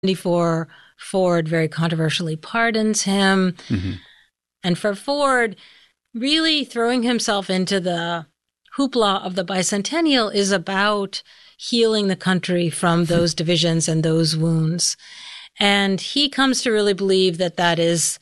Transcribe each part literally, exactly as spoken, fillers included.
Before Ford very controversially pardons him. Mm-hmm. And for Ford, really throwing himself into the hoopla of the bicentennial is about healing the country from those divisions and those wounds. And he comes to really believe that that is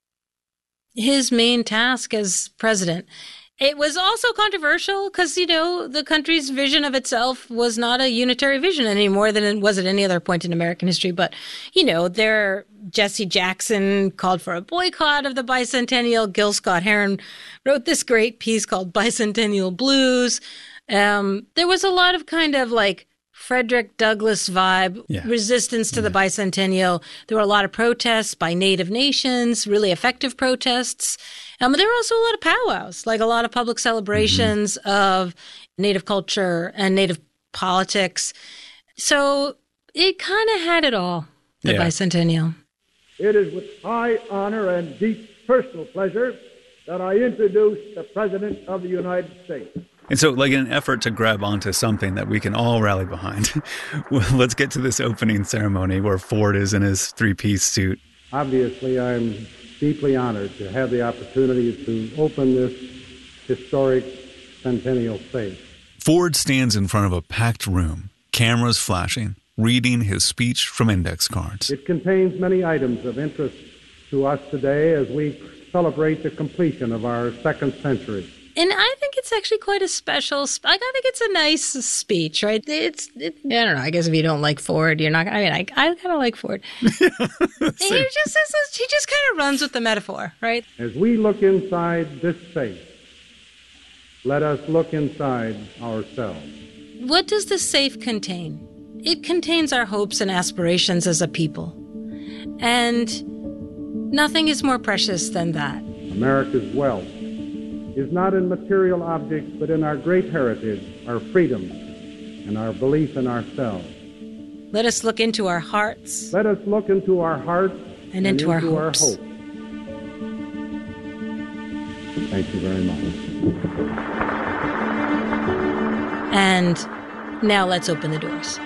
his main task as president. It was also controversial because, you know, the country's vision of itself was not a unitary vision any more than it was at any other point in American history. But, you know, there, Jesse Jackson called for a boycott of the bicentennial. Gil Scott-Heron wrote this great piece called Bicentennial Blues. Um, there was a lot of kind of like Frederick Douglass vibe, yeah. resistance to yeah. the bicentennial. There were a lot of protests by native nations, really effective protests. Um, but there were also a lot of powwows, like a lot of public celebrations mm-hmm. of Native culture and Native politics. So it kind of had it all, the yeah. bicentennial. It is with high honor and deep personal pleasure that I introduce the President of the United States. And so, like, in an effort to grab onto something that we can all rally behind, let's get to this opening ceremony where Ford is in his three-piece suit. Obviously, I'm deeply honored to have the opportunity to open this historic centennial space. Ford stands in front of a packed room, cameras flashing, reading his speech from index cards. It contains many items of interest to us today as we celebrate the completion of our second century. And I think it's actually quite a special, like, I think it's a nice speech, right? It's, it, I don't know, I guess if you don't like Ford, you're not, I mean, I, I kind of like Ford. he just says, he just kind of runs with the metaphor, right? As we look inside this safe, let us look inside ourselves. What does this safe contain? It contains our hopes and aspirations as a people. And nothing is more precious than that. America's wealth is not in material objects, but in our great heritage, our freedom, and our belief in ourselves. Let us look into our hearts. Let us look into our hearts and, and into, into our, hopes. our hopes. Thank you very much. And now let's open the doors.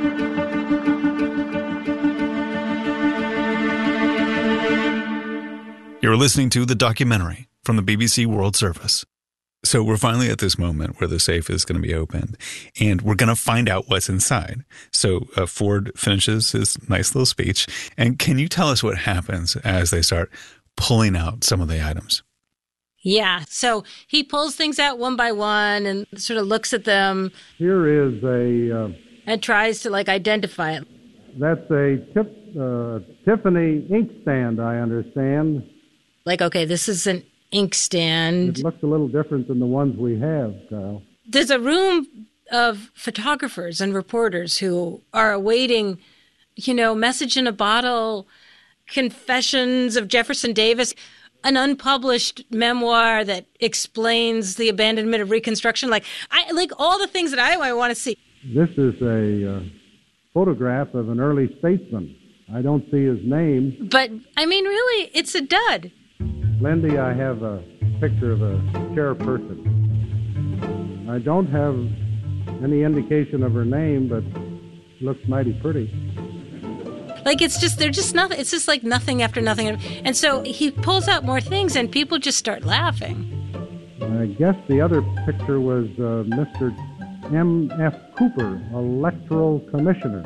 You're listening to The Documentary from the B B C World Service. So we're finally at this moment where the safe is going to be opened, and we're going to find out what's inside. So uh, Ford finishes his nice little speech. And can you tell us what happens as they start pulling out some of the items? Yeah. So he pulls things out one by one and sort of looks at them. Here is a... Uh, and tries to, like, identify it. That's a tip, uh, Tiffany inkstand, I understand. Like, okay, this is an inkstand. It looks a little different than the ones we have, Kyle. There's a room of photographers and reporters who are awaiting, you know, message in a bottle, confessions of Jefferson Davis, an unpublished memoir that explains the abandonment of Reconstruction, like I like all the things that I, I want to see. This is a uh, photograph of an early statesman. I don't see his name. But, I mean, really, it's a dud. Lindy, I have a picture of a chairperson. I don't have any indication of her name, but she looks mighty pretty. Like, it's just, they're just nothing. It's just like nothing after nothing. And so he pulls out more things and people just start laughing. I guess the other picture was uh, Mister M F Cooper, electoral commissioner.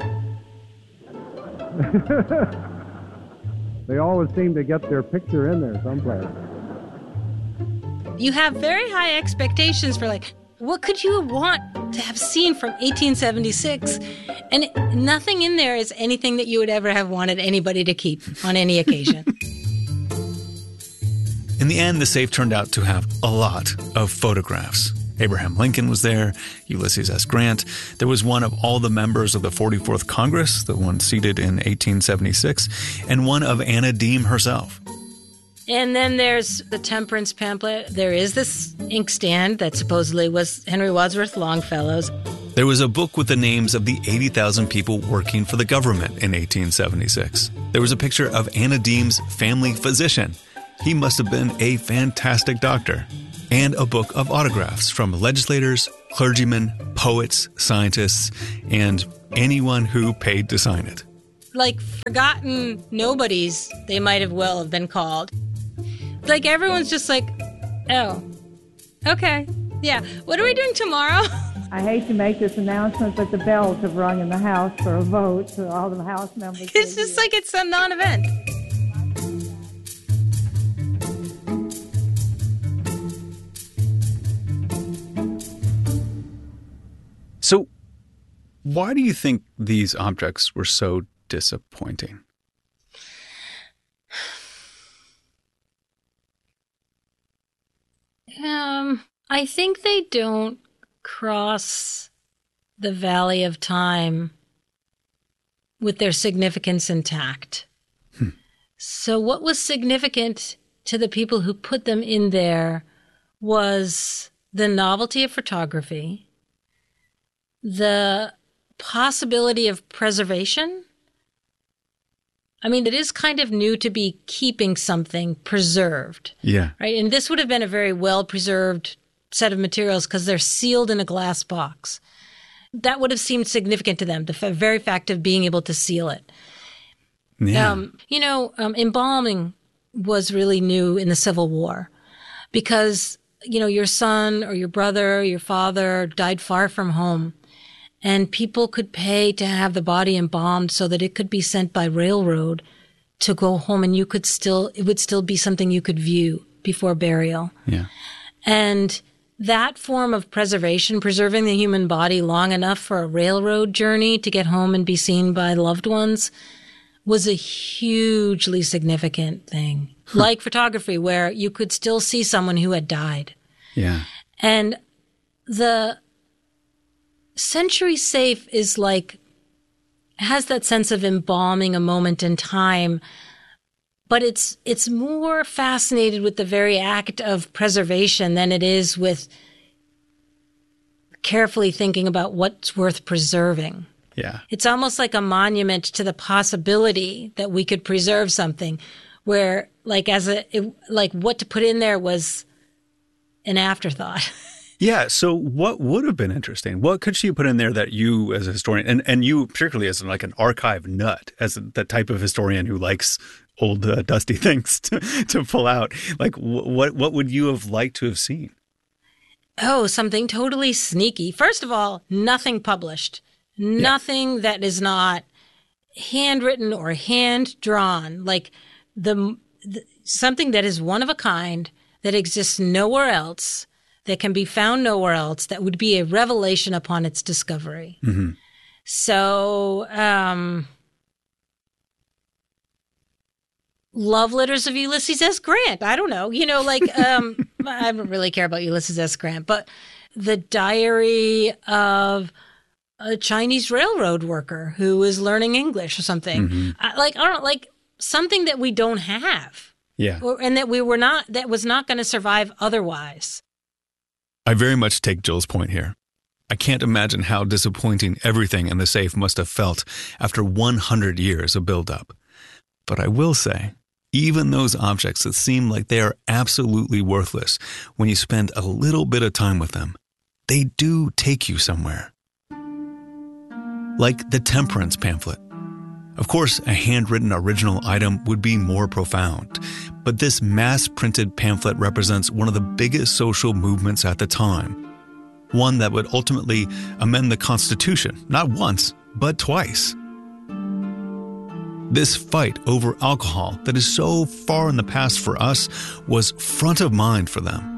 They always seem to get their picture in there someplace. You have very high expectations for, like, what could you want to have seen from eighteen seventy-six? And it, nothing in there is anything that you would ever have wanted anybody to keep on any occasion. In the end, the safe turned out to have a lot of photographs. Abraham Lincoln was there, Ulysses S. Grant. There was one of all the members of the forty-fourth Congress, the one seated in eighteen seventy-six, and one of Anna Deem herself. And then there's the temperance pamphlet. There is this inkstand that supposedly was Henry Wadsworth Longfellow's. There was a book with the names of the eighty thousand people working for the government in eighteen seventy-six. There was a picture of Anna Deem's family physician. He must have been a fantastic doctor. And a book of autographs from legislators, clergymen, poets, scientists, and anyone who paid to sign it. like forgotten nobodies, they might have well have been called. Like everyone's just like, oh, okay, yeah. What are we doing tomorrow? I hate to make this announcement, but the bells have rung in the House for a vote, so all the House members... It's just like it's a non-event. So why do you think these objects were so disappointing? Um, I think they don't cross the valley of time with their significance intact. Hmm. So what was significant to the people who put them in there was the novelty of photography, the possibility of preservation. I mean, it is kind of new to be keeping something preserved. Yeah. Right. And this would have been a very well-preserved set of materials because they're sealed in a glass box. That would have seemed significant to them, the f- very fact of being able to seal it. Yeah. Um, you know, um, embalming was really new in the Civil War because, you know, your son or your brother, or your father died far from home. And people could pay to have the body embalmed so that it could be sent by railroad to go home, and you could still, it would still be something you could view before burial. Yeah. And that form of preservation, preserving the human body long enough for a railroad journey to get home and be seen by loved ones, was a hugely significant thing. Huh. Like photography, where you could still see someone who had died. Yeah. And the Century Safe is like, has that sense of embalming a moment in time, but it's it's more fascinated with the very act of preservation than it is with carefully thinking about what's worth preserving. Yeah. It's almost like a monument to the possibility that we could preserve something where, like, as a, it, like what to put in there was an afterthought. Yeah. So what would have been interesting? What could she put in there that you as a historian, and, and you particularly as like an archive nut, as the type of historian who likes old uh, dusty things to, to pull out, like w- what what would you have liked to have seen? Oh, something totally sneaky. First of all, nothing published. Nothing yeah. that is not handwritten or hand-drawn. Like the, the something that is one of a kind, that exists nowhere else, that can be found nowhere else, that would be a revelation upon its discovery. Mm-hmm. So, um, love letters of Ulysses S. Grant. I don't know. You know, like, um, I don't really care about Ulysses S. Grant, but the diary of a Chinese railroad worker who is learning English or something. Mm-hmm. I, like, I don't know, like something that we don't have. Yeah. Or, and that we were not, that was not going to survive otherwise. I very much take Jill's point here. I can't imagine how disappointing everything in the safe must have felt after one hundred years of buildup. But I will say, even those objects that seem like they are absolutely worthless, when you spend a little bit of time with them, they do take you somewhere. Like the temperance pamphlet. Of course, a handwritten original item would be more profound, but this mass-printed pamphlet represents one of the biggest social movements at the time. One that would ultimately amend the Constitution, not once, but twice. This fight over alcohol that is so far in the past for us was front of mind for them.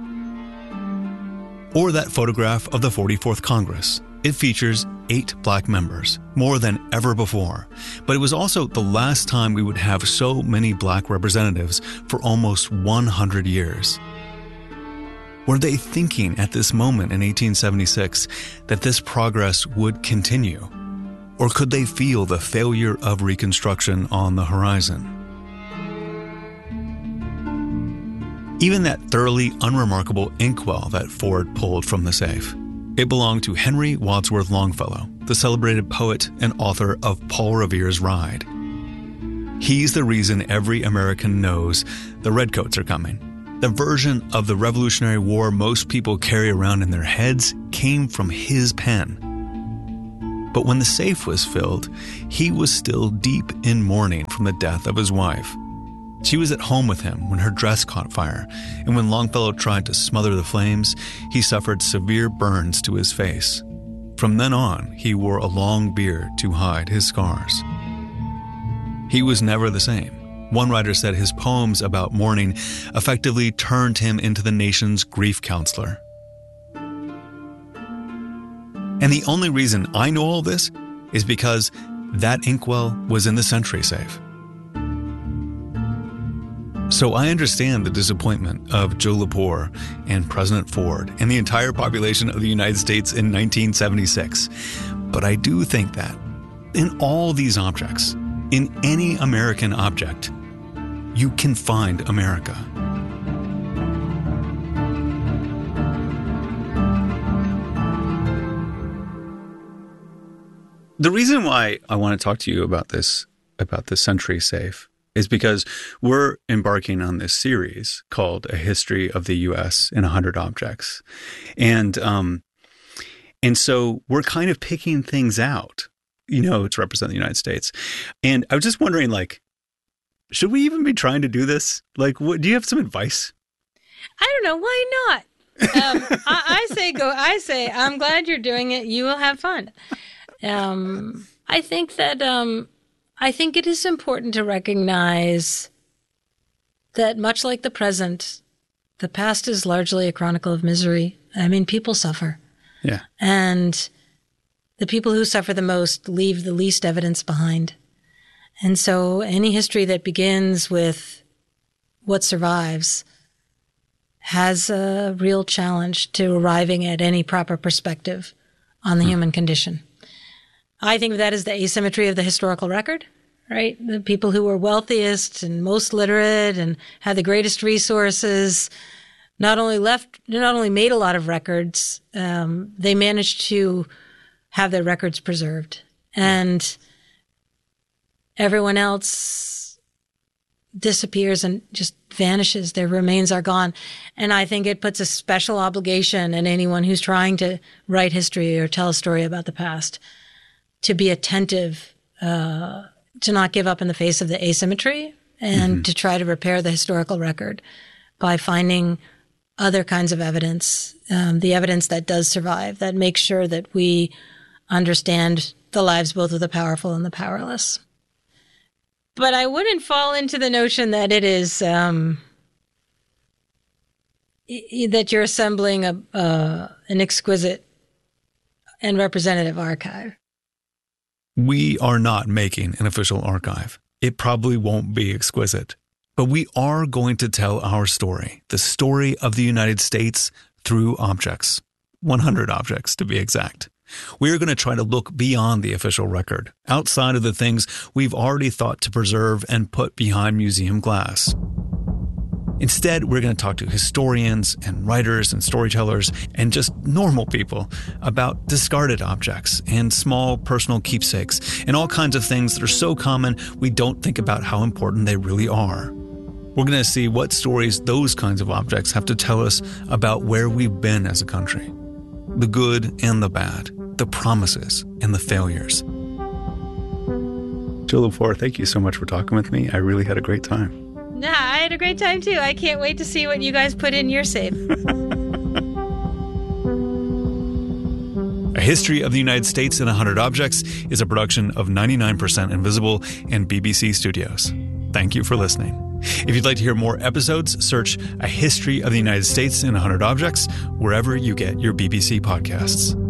Or that photograph of the forty-fourth Congress. It features eight black members, more than ever before. But it was also the last time we would have so many black representatives for almost one hundred years. Were they thinking at this moment in eighteen seventy-six that this progress would continue? Or could they feel the failure of Reconstruction on the horizon? Even that thoroughly unremarkable inkwell that Ford pulled from the safe, it belonged to Henry Wadsworth Longfellow, the celebrated poet and author of Paul Revere's Ride. He's the reason every American knows the Redcoats are coming. The version of the Revolutionary War most people carry around in their heads came from his pen. But when the safe was filled, he was still deep in mourning from the death of his wife. She was at home with him when her dress caught fire, and when Longfellow tried to smother the flames, he suffered severe burns to his face. From then on, he wore a long beard to hide his scars. He was never the same. One writer said his poems about mourning effectively turned him into the nation's grief counselor. And the only reason I know all this is because that inkwell was in the Century Safe. So I understand the disappointment of Joe Lepore and President Ford and the entire population of the United States in nineteen seventy-six. But I do think that in all these objects, in any American object, you can find America. The reason why I want to talk to you about this, about the Century Safe, is because we're embarking on this series called A History of the U S in one hundred Objects. And, um, and so we're kind of picking things out, you know, to represent the United States. And I was just wondering, like, should we even be trying to do this? Like, what, do you have some advice? I don't know. Why not? Um, I, I say go. I say I'm glad you're doing it. You will have fun. Um, I think that um, I think it is important to recognize that, much like the present, the past is largely a chronicle of misery. I mean, people suffer. Yeah. And the people who suffer the most leave the least evidence behind. And so any history that begins with what survives has a real challenge to arriving at any proper perspective on the hmm. human condition. I think of that as the asymmetry of the historical record, right? The people who were wealthiest and most literate and had the greatest resources not only left, not only made a lot of records, um, they managed to have their records preserved. And everyone else disappears and just vanishes. Their remains are gone. And I think it puts a special obligation on anyone who's trying to write history or tell a story about the past to be attentive, uh, to not give up in the face of the asymmetry, and mm-hmm. to try to repair the historical record by finding other kinds of evidence, um, the evidence that does survive, that makes sure that we understand the lives both of the powerful and the powerless. But I wouldn't fall into the notion that it is um, that you're assembling a uh, an exquisite and representative archive. We are not making an official archive. It probably won't be exquisite, but we are going to tell our story, the story of the United States through objects, one hundred objects to be exact. We are going to try to look beyond the official record, outside of the things we've already thought to preserve and put behind museum glass. Instead, we're going to talk to historians and writers and storytellers and just normal people about discarded objects and small personal keepsakes and all kinds of things that are so common we don't think about how important they really are. We're going to see what stories those kinds of objects have to tell us about where we've been as a country. The good and the bad, the promises and the failures. Joe Lepore, thank you so much for talking with me. I really had a great time. Nah, I had a great time too. I can't wait to see what you guys put in your safe. A History of the United States in one hundred Objects is a production of ninety-nine percent Invisible and B B C Studios. Thank you for listening. If you'd like to hear more episodes, search A History of the United States in one hundred Objects wherever you get your B B C podcasts.